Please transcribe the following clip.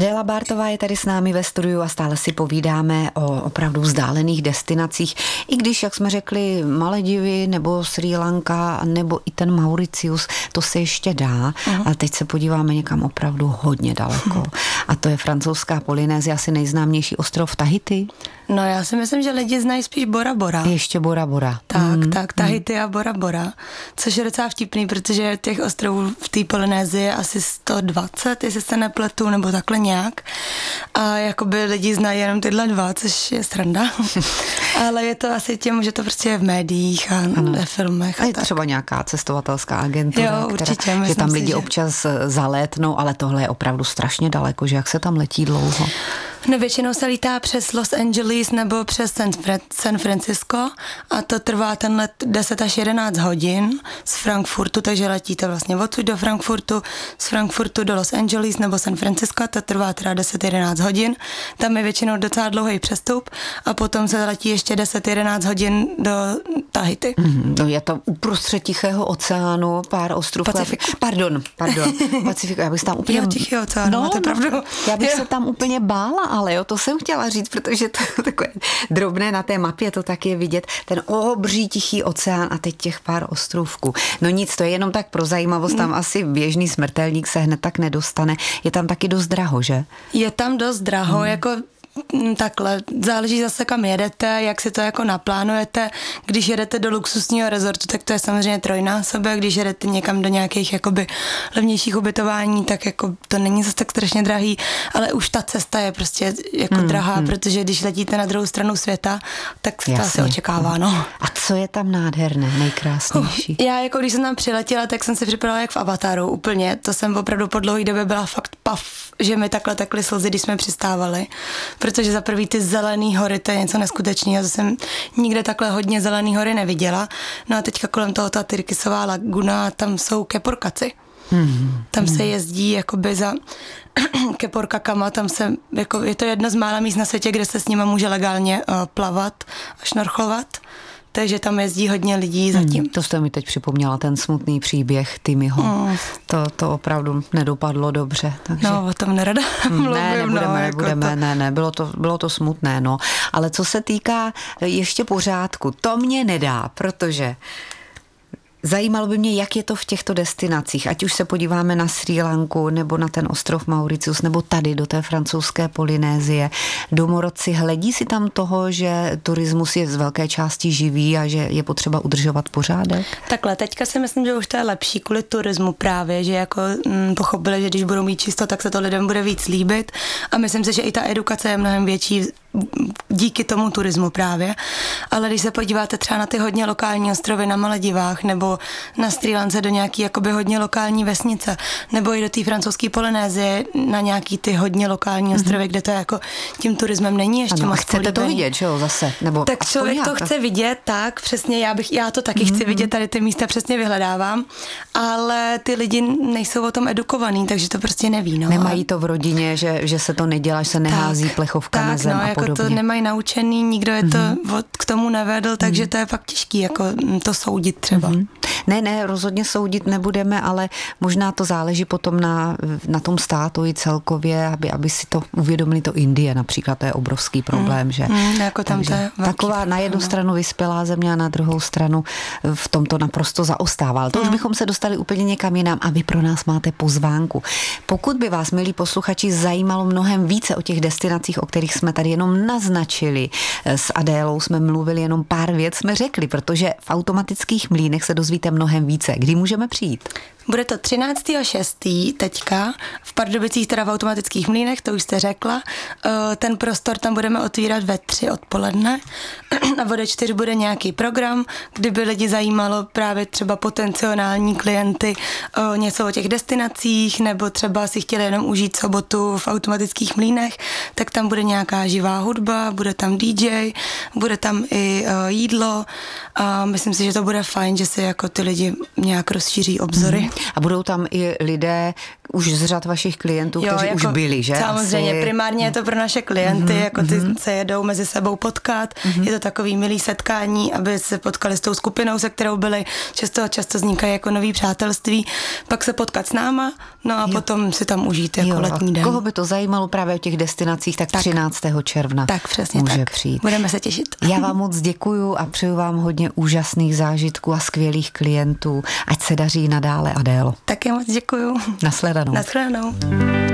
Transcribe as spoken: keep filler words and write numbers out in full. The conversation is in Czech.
Adéla Bártová je tady s námi ve studiu a stále si povídáme o opravdu vzdálených destinacích, i když, jak jsme řekli, Maledivy nebo Srí Lanka nebo i ten Mauricius, to se ještě dá, uh-huh. ale teď se podíváme někam opravdu hodně daleko. Uh-huh. A to je francouzská Polynézie, asi nejznámější ostrov Tahiti. No já si myslím, že lidi znají spíš Bora Bora. Ještě Bora Bora. Tak, mm. tak, Tahiti a Bora Bora, což je docela vtipný, protože těch ostrovů v té Polynézii je asi sto dvacet, jestli se nepletu, nebo takhle nějak. A jakoby lidi znají jenom tyhle dva, což je sranda. Ale je to asi tím, že to prostě je v médiích a ano. ve filmech. A je tak. třeba nějaká cestovatelská agentura, jo, určitě, která, že tam lidi si, občas zalétnou, ale tohle je opravdu strašně daleko, že jak se tam letí dlouho? No většinou se lítá přes Los Angeles nebo přes San, Fran- San Francisco a to trvá ten let deset až jedenáct hodin z Frankfurtu, takže letíte vlastně odsud do Frankfurtu, z Frankfurtu do Los Angeles nebo San Francisco, to trvá teda deset jedenáct hodin, tam je většinou docela dlouhý přestup a potom se letí ještě deset jedenáct hodin do Tahiti. Mm, no je to uprostřed Tichého oceánu, pár ostrovů. Pacifiku. Pardon, pardon, Pacifiku, já bych se tam úplně... Jo, Tichého oceánu, no, máte no, pravdu. Já bych jo. se tam úplně bála, ale jo, to jsem chtěla říct, protože to je takové drobné na té mapě, to tak je vidět, ten obří Tichý oceán a teď těch pár ostrovků. No nic, to je jenom tak pro zajímavost, tam asi běžný smrtelník se hned tak nedostane. Je tam taky dost draho, že? Je tam dost draho, hmm. jako takhle, záleží zase kam jedete, jak si to jako naplánujete. Když jedete do luxusního rezortu, tak to je samozřejmě trojnásobek, když jedete někam do nějakých jakoby levnějších ubytování, tak jako to není zase tak strašně drahý, ale už ta cesta je prostě jako hmm, drahá, hmm. protože když letíte na druhou stranu světa, tak se to asi očekává, no. A co je tam nádherné, nejkrásnější? Uh, já jako když jsem tam přiletěla, tak jsem si připadala jak v Avataru, úplně. To jsem opravdu po dlouhé době byla fakt paf, že mi takhle tekly slzy, když jsme přistávali. Protože za prvý ty zelený hory, to je něco neskutečného, jsem nikde takhle hodně zelený hory neviděla. No a teďka kolem toho ta Tyrkisová laguna, tam jsou keporkaci. Mm-hmm. Tam se jezdí jakoby za keporkakama, tam se, jako, je to jedno z mála míst na světě, kde se s nima může legálně uh, plavat a šnorchlovat. Takže tam jezdí hodně lidí zatím. Hmm, to jste mi teď připomněla, ten smutný příběh Timmyho. Hmm. To, to opravdu nedopadlo dobře. Takže... No, o tom nerada mluvím. Ne, nebudeme, no, nebudeme, jako to... ne, ne, bylo to, bylo to smutné, no. Ale co se týká ještě pořádku, to mě nedá, protože zajímalo by mě, jak je to v těchto destinacích, ať už se podíváme na Srí Lanku, nebo na ten ostrov Mauricius, nebo tady do té francouzské Polynézie. Domorodci hledí si tam toho, že turismus je z velké části živý a že je potřeba udržovat pořádek? Takhle, teďka si myslím, že už to je lepší kvůli turismu právě, že jako hm, pochopili, že když budou mít čisto, tak se to lidem bude víc líbit a myslím si, že i ta edukace je mnohem větší díky tomu turismu právě. Ale když se podíváte třeba na ty hodně lokální ostrovy na Maledivách nebo na Srí Lance do nějaký jakoby hodně lokální vesnice nebo i do té francouzské Polynézie na nějaký ty hodně lokální ostrovy, mm-hmm. kde to jako tím turismem není ještě ano, moc chcete políbený. to vidět, že jo, zase? Nebo tak člověk to chce vidět, tak přesně, já, bych, já to taky mm-hmm. chci vidět, tady ty místa přesně vyhledávám, ale ty lidi nejsou o tom edukovaný, takže to prostě neví. No. Nemají to v rodině, že, že se to nedělá, že se nehází tak, plechovka tak, na zem no, a jako podobně. To nemají naučený, nikdo je to mm-hmm. od, k tomu nevedl, takže mm-hmm. to je fakt těžký, jako to soudit třeba. Mm-hmm. Ne, ne, rozhodně soudit nebudeme, ale možná to záleží potom na, na tom státu i celkově, aby, aby si to uvědomili, to Indie například, to je obrovský problém, mm. že? Mm, jako tam to je taková problém, na jednu no. stranu vyspělá země a na druhou stranu v tomto naprosto zaostával. To mm. už bychom se dostali úplně někam jinam a vy pro nás máte pozvánku. Pokud by vás, milí posluchači, zajímalo mnohem více o těch destinacích, o kterých jsme tady jenom naznačili, s Adélou jsme mluvili, jenom pár věc jsme řekli, protože v automatických mlýnech se dozvíte mnohem více. Kdy můžeme přijít? Bude to třináctého šestého teďka, v Pardubicích, teda v automatických mlýnech, to už jste řekla. Ten prostor tam budeme otvírat ve tři odpoledne a ode čtyř bude nějaký program, kdyby lidi zajímalo právě třeba potenciální klienty něco o těch destinacích, nebo třeba si chtěli jenom užít sobotu v automatických mlýnech, tak tam bude nějaká živá hudba, bude tam dý džej, bude tam i jídlo a myslím si, že to bude fajn, že se jako ty lidi nějak rozšíří obzory. Mm. A budou tam i lidé už z řad vašich klientů, jo, kteří jako, už byli, že? Samozřejmě, Asi... primárně je to pro naše klienty, mm-hmm. jako ty mm-hmm. se jedou mezi sebou potkat, mm-hmm. je to takový milý setkání, aby se potkali s tou skupinou, se kterou byli, často, často vznikají jako nový přátelství, pak se potkat s náma, no a jo. potom si tam užít jako jo, letní den. Koho by to zajímalo právě o těch destinacích, tak, tak třináctého června tak, přesně může tak. přijít. Budeme se těšit. Já vám moc děkuju a přeju vám hodně úžasných zážitků a skvělých klientů. Ať se daří nadále, Adélo. Taky moc děkuju. Nashledanou. Nashledanou.